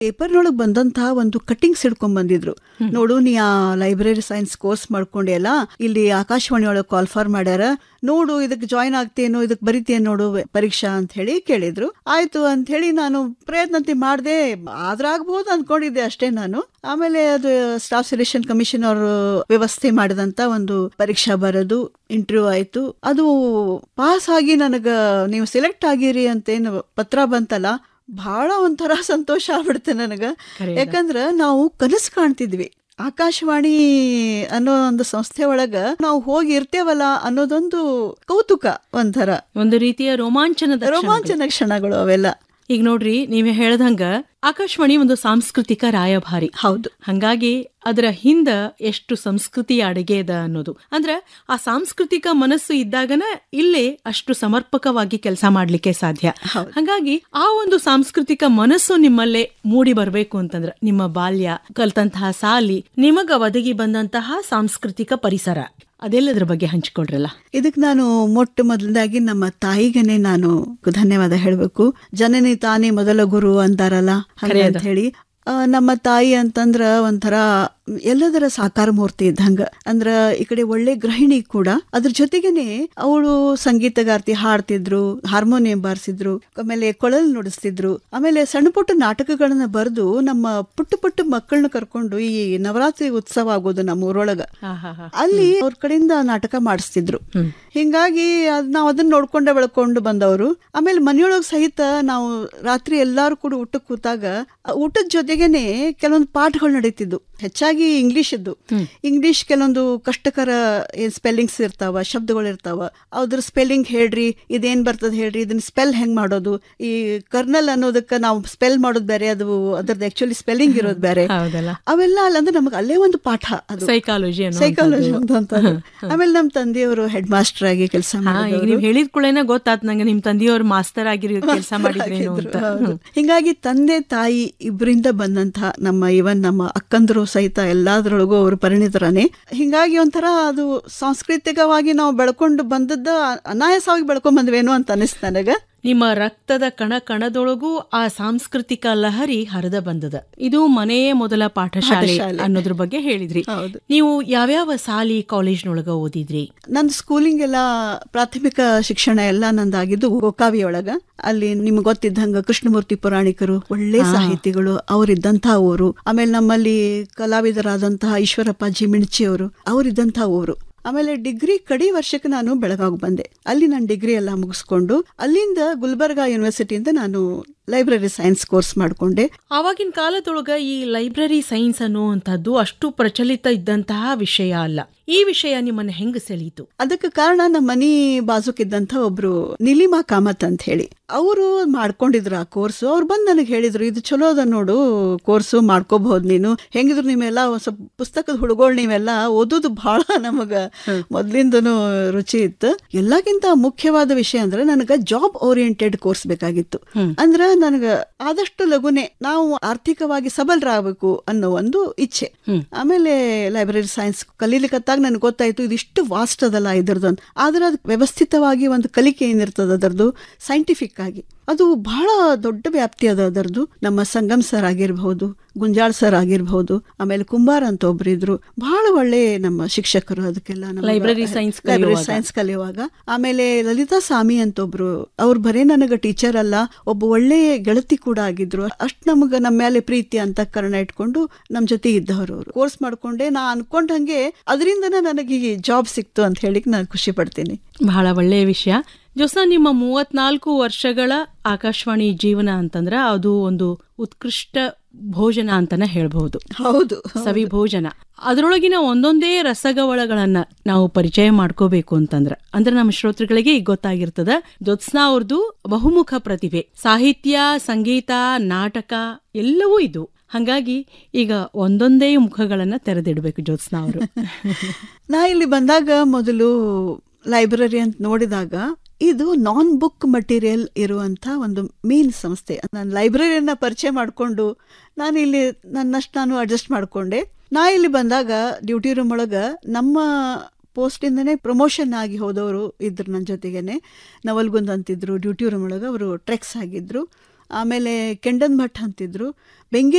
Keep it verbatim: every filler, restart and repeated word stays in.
ಪೇಪರ್ನೊಳಗೆ ಬಂದಂತಹ ಒಂದು ಕಟ್ಟಿಂಗ್ಸ್ ಹಿಡ್ಕೊಂಡ್ ಬಂದಿದ್ರು. ನೋಡು, ನೀ ಆ ಲೈಬ್ರರಿ ಸೈನ್ಸ್ ಕೋರ್ಸ್ ಮಾಡ್ಕೊಂಡೆಲ್ಲ, ಇಲ್ಲಿ ಆಕಾಶವಾಣಿ ಒಳಗೆ ಕಾಲ್ ಫಾರ್ ಮಾಡ್ಯಾರ, ನೋಡು ಇದಕ್ಕೆ ಜಾಯ್ನ್ ಆಗ್ತೇನೋ, ಇದಕ್ಕೆ ಬರಿತೇನೆ ನೋಡು ಪರೀಕ್ಷಾ ಅಂತ ಹೇಳಿ ಕೇಳಿದ್ರು. ಆಯ್ತು ಅಂತ ಹೇಳಿ ನಾನು ಪ್ರಯತ್ನಂತೆ ಮಾಡಿದೆ, ಆದ್ರಾಗಬಹುದು ಅನ್ಕೊಂಡಿದ್ದೆ ಅಷ್ಟೇ ನಾನು. ಆಮೇಲೆ ಅದು ಸ್ಟಾಫ್ ಸೆಲೆಕ್ಷನ್ ಕಮಿಷನ್ ಅವರು ವ್ಯವಸ್ಥೆ ಮಾಡಿದಂತ ಒಂದು ಪರೀಕ್ಷಾ ಬರೋದು, ಇಂಟರ್ವ್ಯೂ ಆಯ್ತು. ಅದು ಪಾಸ್ ಆಗಿ ನನಗ ನೀವು ಸೆಲೆಕ್ಟ್ ಆಗಿರಿ ಅಂತೇನು ಪತ್ರ ಬಂತಲ್ಲ, ಬಹಳ ಒಂಥರ ಸಂತೋಷ ಆಗ್ಬಿಡುತ್ತೆ ನನಗ. ಯಾಕಂದ್ರ ನಾವು ಕನಸು ಕಾಣ್ತಿದ್ವಿ, ಆಕಾಶವಾಣಿ ಅನ್ನೋ ಒಂದು ಸಂಸ್ಥೆ ಒಳಗ ನಾವು ಹೋಗಿ ಇರ್ತೇವಲ್ಲ ಅನ್ನೋದೊಂದು ಕೌತುಕ, ಒಂಥರ ಒಂದು ರೀತಿಯ ರೋಮಾಂಚನದ ರೋಮಾಂಚನ ಕ್ಷಣಗಳು ಅವೆಲ್ಲ. ಈಗ ನೋಡ್ರಿ, ನೀವೇ ಹೇಳ್ದಂಗ ಆಕಾಶವಾಣಿ ಒಂದು ಸಾಂಸ್ಕೃತಿಕ ರಾಯಭಾರಿ. ಹೌದು. ಹಂಗಾಗಿ ಅದರ ಹಿಂದ ಎಷ್ಟು ಸಂಸ್ಕೃತಿ ಅಡಗೆ ಅದ ಅನ್ನೋದು, ಅಂದ್ರ ಆ ಸಾಂಸ್ಕೃತಿಕ ಮನಸ್ಸು ಇದ್ದಾಗನ ಇಲ್ಲೇ ಅಷ್ಟು ಸಮರ್ಪಕವಾಗಿ ಕೆಲಸ ಮಾಡ್ಲಿಕ್ಕೆ ಸಾಧ್ಯ. ಹಂಗಾಗಿ ಆ ಒಂದು ಸಾಂಸ್ಕೃತಿಕ ಮನಸ್ಸು ನಿಮ್ಮಲ್ಲೇ ಮೂಡಿ ಬರ್ಬೇಕು ಅಂತಂದ್ರ ನಿಮ್ಮ ಬಾಲ್ಯ, ಕಲ್ತಂತಹ ಸಾಲಿ, ನಿಮಗ ಒದಗಿ ಬಂದಂತಹ ಸಾಂಸ್ಕೃತಿಕ ಪರಿಸರ, ಅದೆಲ್ಲದ್ರ ಬಗ್ಗೆ ಹಂಚಿಕೊಡ್ರಲ್ಲ. ಇದಕ್ ನಾನು ಮೊಟ್ಟ ಮೊದಲದಾಗಿ ನಮ್ಮ ತಾಯಿಗನೆ ನಾನು ಧನ್ಯವಾದ ಹೇಳ್ಬೇಕು. ಜನನಿ ತಾನೇ ಮೊದಲ ಗುರು ಅಂತಾರಲ್ಲ, ಹಾಗೆ ಅಂತ ಹೇಳಿ ನಮ್ಮ ತಾಯಿ ಅಂತಂದ್ರ ಒಂಥರ ಎಲ್ಲದರ ಸಾಕಾರ ಮೂರ್ತಿ ಇದ್ದಂಗ. ಅಂದ್ರ ಈ ಕಡೆ ಒಳ್ಳೆ ಗೃಹಿಣಿ ಕೂಡ, ಅದ್ರ ಜೊತೆಗೇನೆ ಅವಳು ಸಂಗೀತಗಾರ್ತಿ, ಹಾಡ್ತಿದ್ರು, ಹಾರ್ಮೋನಿಯಂ ಬಾರಿಸಿದ್ರು, ಆಮೇಲೆ ಕೊಳಲ್ ನುಡಿಸ್ತಿದ್ರು. ಆಮೇಲೆ ಸಣ್ಣ ಪುಟ್ಟ ನಾಟಕಗಳನ್ನ ಬರೆದು ನಮ್ಮ ಪುಟ್ಟ ಪುಟ್ಟ ಮಕ್ಕಳನ್ನ ಕರ್ಕೊಂಡು ಈ ನವರಾತ್ರಿ ಉತ್ಸವ ಆಗೋದು ನಮ್ಮ ಊರೊಳಗ, ಅಲ್ಲಿ ಅವ್ರ ಕಡೆಯಿಂದ ನಾಟಕ ಮಾಡಿಸ್ತಿದ್ರು. ಹಿಂಗಾಗಿ ನಾವ್ ಅದನ್ನ ನೋಡ್ಕೊಂಡೆ ಬೆಳ್ಕೊಂಡು ಬಂದವರು. ಆಮೇಲೆ ಮನೆಯೊಳಗ್ ಸಹಿತ ನಾವು ರಾತ್ರಿ ಎಲ್ಲಾರು ಕೂಡ ಊಟಕ್ಕೆ ಕೂತಾಗ ಊಟದ ಜೊತೆಗೇನೆ ಕೆಲವೊಂದು ಪಾಠಗಳು ನಡೀತಿದ್ವು, ಹೆಚ್ಚಾಗಿ ಇಂಗ್ಲಿಷ್ ಇದ್ದು. ಇಂಗ್ಲಿಷ್ ಕೆಲವೊಂದು ಕಷ್ಟಕರ ಏನ್ ಸ್ಪೆಲ್ಲಿಂಗ್ಸ್ ಇರ್ತಾವ, ಶಬ್ದಗಳು ಇರ್ತಾವ, ಅದ್ರ ಸ್ಪೆಲ್ಲಿಂಗ್ ಹೇಳ್ರಿ, ಇದೇನ್ ಬರ್ತದ ಹೇಳ್ರಿ, ಇದನ್ನ ಸ್ಪೆಲ್ ಹೆಂಗ್ ಮಾಡೋದು, ಈ ಕರ್ನಲ್ ಅನ್ನೋದಕ್ಕ ನಾವು ಸ್ಪೆಲ್ ಮಾಡೋದು ಬೇರೆ, ಅದು ಅದ್ರದ್ದು ಆಕ್ಚುಲಿ ಸ್ಪೆಲ್ಲಿಂಗ್ ಇರೋದು ಬೇರೆ, ಅವೆಲ್ಲ ಅಲ್ಲಂದ್ರೆ ನಮಗ್ ಅಲ್ಲೇ ಒಂದು ಪಾಠ, ಅದು ಸೈಕಾಲಜಿ ಸೈಕಾಲಜಿ ಅಂತ. ಆಮೇಲೆ ನಮ್ ತಂದೆಯವರು ಹೆಡ್ ಮಾಸ್ಟರ್ ಆಗಿ ಕೆಲಸ ಮಾಡಿದ್ರು. ನೀವು ಹೇಳಿದ ಕೂಡಲೇ ಗೊತ್ತಾತ್ ನಂಗೆ ನಿಮ್ ತಂದೆಯವರು ಮಾಸ್ತರ್ ಆಗಿರೋ ಕೆಲಸ ಮಾಡಿದ್ರೇನು ಅಂತ. ಹಿಂಗಾಗಿ ತಂದೆ ತಾಯಿ ಇಬ್ಬರಿಂದ ಬಂದಂತಹ ನಮ್ಮ ಇವನ್ ನಮ್ಮ ಅಕ್ಕಂದ್ರು ಸಹಿತ ಎಲ್ಲಾದ್ರೊಳಗೂ ಅವರು ಪರಿಣಿತರನೇ. ಹಿಂಗಾಗಿ ಒಂಥರ ಅದು ಸಾಂಸ್ಕೃತಿಕವಾಗಿ ನಾವು ಬೆಳ್ಕೊಂಡು ಬಂದದ್ದ ಅನಾಯಾಸವಾಗಿ ಬೆಳ್ಕೊಂಡ್ ಬಂದ್ವೇನೋ ಅಂತ ಅನಿಸ್ತು ನನಗ. ನಿಮ್ಮ ರಕ್ತದ ಕಣ ಕಣದೊಳಗೂ ಆ ಸಾಂಸ್ಕೃತಿಕ ಲಹರಿ ಹರಿದ ಬಂದದ. ಇದು ಮನೆಯೇ ಮೊದಲ ಪಾಠಶಾಲೆ ಅನ್ನೋದ್ರ ಬಗ್ಗೆ ಹೇಳಿದ್ರಿ. ನೀವು ಯಾವ್ಯಾವ ಸಾಲಿ ಕಾಲೇಜ್ನೊಳಗ ಓದಿದ್ರಿ? ನಂದು ಸ್ಕೂಲಿಂಗ್ ಎಲ್ಲ ಪ್ರಾಥಮಿಕ ಶಿಕ್ಷಣ ಎಲ್ಲ ನಂದಾಗಿದ್ದು ಗೋಕಾವಿಯೊಳಗ. ಅಲ್ಲಿ ನಿಮ್ಗೆ ಗೊತ್ತಿದ್ದಂಗ ಕೃಷ್ಣಮೂರ್ತಿ ಪುರಾಣಿಕರು ಒಳ್ಳೆ ಸಾಹಿತಿಗಳು ಅವರಿದ್ದಂತಹ ಊರು. ಆಮೇಲೆ ನಮ್ಮಲ್ಲಿ ಕಲಾವಿದರಾದಂತಹ ಈಶ್ವರಪ್ಪ ಜಿಮಿಣ್ಚಿ ಅವರು ಅವರಿದ್ದಂತಹ ಊರು. ಆಮೇಲೆ ಡಿಗ್ರಿ ಕಡಿ ವರ್ಷಕ್ಕೆ ನಾನು ಬೆಳಗಾವಿ ಬಂದೆ. ಅಲ್ಲಿ ನಾನು ಡಿಗ್ರಿ ಎಲ್ಲ ಮುಗಿಸ್ಕೊಂಡು ಅಲ್ಲಿಂದ ಗುಲ್ಬರ್ಗಾ ಯೂನಿವರ್ಸಿಟಿಯಿಂದ ನಾನು ಲೈಬ್ರರಿ ಸೈನ್ಸ್ ಕೋರ್ಸ್ ಮಾಡ್ಕೊಂಡೆ. ಆವಾಗಿನ ಕಾಲದೊಳಗ ಈ ಲೈಬ್ರರಿ ಸೈನ್ಸ್ ಅನ್ನುವಂಥದ್ದು ಅಷ್ಟು ಪ್ರಚಲಿತ ಇದ್ದಂತಹ ವಿಷಯ ಅಲ್ಲ. ಈ ವಿಷಯ ನಿಮ್ಮನ್ನ ಹೆಂಗ ಸೆಳೀತು? ಅದಕ್ಕೆ ಕಾರಣ ನಮ್ಮ ಮನಿ ಬಾಜುಕಿದ್ದಂತ ಒಬ್ರು ನಿಲಿಮಾ ಕಾಮತ್ ಅಂತ ಹೇಳಿ ಅವರು ಮಾಡ್ಕೊಂಡಿದ್ರು ಆ ಕೋರ್ಸ್. ಅವ್ರು ಬಂದು ನನಗೆ ಹೇಳಿದ್ರು, ಇದು ಚಲೋ ಅದ ನೋಡು ಕೋರ್ಸು, ಮಾಡ್ಕೋಬಹುದು ನೀನು, ಹೆಂಗಿದ್ರು ನೀವೆಲ್ಲ ಸ್ವಲ್ಪ ಪುಸ್ತಕದ ಹುಡುಗೋಳು, ನೀವೆಲ್ಲ ಓದೋದು ಬಹಳ ನಮಗ ಮೊದ್ಲಿಂದನೂ ರುಚಿ ಇತ್ತು. ಎಲ್ಲಕ್ಕಿಂತ ಮುಖ್ಯವಾದ ವಿಷಯ ಅಂದ್ರೆ ನನಗ ಜಾಬ್ ಓರಿಯೆಂಟೆಡ್ ಕೋರ್ಸ್ ಬೇಕಾಗಿತ್ತು. ಅಂದ್ರ ನನಗ ಆದಷ್ಟು ಲಗುನೆ ನಾವು ಆರ್ಥಿಕವಾಗಿ ಸಬಲರಾಗಬೇಕು ಅನ್ನೋ ಒಂದು ಇಚ್ಛೆ. ಆಮೇಲೆ ಲೈಬ್ರರಿ ಸೈನ್ಸ್ ಕಲೀಲಿಕ್ಕತ್ತಾಗ ನನಗೆ ಗೊತ್ತಾಯ್ತು ಇದಿಷ್ಟು ವಾಸ್ಟ್ ಅದಲ್ಲ ಇದ್ರದ್ದು. ಆದ್ರೆ ಅದಕ್ಕೆ ವ್ಯವಸ್ಥಿತವಾಗಿ ಒಂದು ಕಲಿಕೆ ಏನಿರ್ತದ ಅದರದ್ದು ಸೈಂಟಿಫಿಕ್ ಆಗಿ ಅದು ಬಹಳ ದೊಡ್ಡ ವ್ಯಾಪ್ತಿ ಅದ ಅದರದ್ದು. ನಮ್ಮ ಸಂಗಮ್ ಸರ್ ಆಗಿರ್ಬಹುದು, ಗುಂಜಾಳ್ ಸರ್ ಆಗಿರ್ಬಹುದು, ಆಮೇಲೆ ಕುಂಬಾರ್ ಅಂತ ಒಬ್ರು ಇದ್ರು, ಬಹಳ ಒಳ್ಳೆ ನಮ್ಮ ಶಿಕ್ಷಕರು ಅದಕ್ಕೆಲ್ಲ ಲೈಬ್ರರಿ ಸೈನ್ಸ್ ಲೈಬ್ರರಿ ಸೈನ್ಸ್ ಕಲಿಯುವಾಗ. ಆಮೇಲೆ ಲಲಿತಾ ಸ್ವಾಮಿ ಅಂತ ಒಬ್ರು, ಅವ್ರು ಬರೇ ನನಗ ಟೀಚರ್ ಅಲ್ಲ, ಒಬ್ಬ ಒಳ್ಳೆ ಗೆಳತಿ ಕೂಡ ಆಗಿದ್ರು. ಅಷ್ಟ್ ನಮಗ ನಮ್ಮ ಮೇಲೆ ಪ್ರೀತಿ ಅಂತ ಕರ್ಣ ಇಟ್ಕೊಂಡು ನಮ್ ಜೊತೆ ಇದ್ದವರು. ಅವರು ಕೋರ್ಸ್ ಮಾಡ್ಕೊಂಡೆ. ನಾ ಅನ್ಕೊಂಡಂಗೆ ಅದರಿಂದನೇ ನನಗೆ ಈ ಜಾಬ್ ಸಿಕ್ತು ಅಂತ ಹೇಳಿ ನಾನು ಖುಷಿ ಪಡ್ತೀನಿ. ಬಹಳ ಒಳ್ಳೆಯ ವಿಷಯ. ಜೋಸ್ನಾ, ನಿಮ್ಮ ಮೂವತ್ನಾಲ್ಕು ವರ್ಷಗಳ ಆಕಾಶವಾಣಿ ಜೀವನ ಅಂತಂದ್ರ ಅದು ಒಂದು ಉತ್ಕೃಷ್ಟ ಭೋಜನ ಅಂತಾನೆ ಹೇಳ್ಬಹುದು. ಹೌದು, ಸವಿ ಭೋಜನ. ಅದರೊಳಗಿನ ಒಂದೊಂದೇ ರಸಗವಳಗಳನ್ನ ನಾವು ಪರಿಚಯ ಮಾಡ್ಕೋಬೇಕು ಅಂತಂದ್ರ ಅಂದ್ರೆ ನಮ್ಮ ಶ್ರೋತೃಗಳಿಗೆ ಈಗ ಗೊತ್ತಾಗಿರ್ತದ. ಜ್ಯೋತ್ಸ್ನಾ ಅವ್ರದ್ದು ಬಹುಮುಖ ಪ್ರತಿಭೆ, ಸಾಹಿತ್ಯ, ಸಂಗೀತ, ನಾಟಕ ಎಲ್ಲವೂ ಇದು. ಹಂಗಾಗಿ ಈಗ ಒಂದೊಂದೇ ಮುಖಗಳನ್ನ ತೆರೆದಿಡ್ಬೇಕು ಜ್ಯೋತ್ಸ್ನಾ ಅವರು. ನಾ ಇಲ್ಲಿ ಬಂದಾಗ ಮೊದಲು ಲೈಬ್ರರಿ ಅಂತ ನೋಡಿದಾಗ ಇದು ನಾನ್ ಬುಕ್ ಮಟೀರಿಯಲ್ ಇರುವಂತ ಒಂದು ಮೇನ್ ಸಂಸ್ಥೆ. ನಾನು ಲೈಬ್ರರಿಯನ್ನ ಪರಿಚಯ ಮಾಡಿಕೊಂಡು ನಾನು ಇಲ್ಲಿ ನನ್ನಷ್ಟು ನಾನು ಅಡ್ಜಸ್ಟ್ ಮಾಡಿಕೊಂಡೆ. ನಾ ಇಲ್ಲಿ ಬಂದಾಗ ಡ್ಯೂಟಿ ರೂಮ್ ಒಳಗ ನಮ್ಮ ಪೋಸ್ಟಿಂದನೇ ಪ್ರಮೋಷನ್ ಆಗಿ ಹೋದವರು ಇದ್ರು ನನ್ನ ಜೊತೆಗೇನೆ. ನವಲ್ಗುಂದ್ ಅಂತಿದ್ರು ಡ್ಯೂಟಿ ರೂಮ್ ಒಳಗೆ, ಅವರು ಟ್ರೆಕ್ಸ್ ಆಗಿದ್ರು. ಆಮೇಲೆ ಕೆಂಡನ್ ಭಟ್ ಅಂತಿದ್ರು, ಬೆಂಗೆ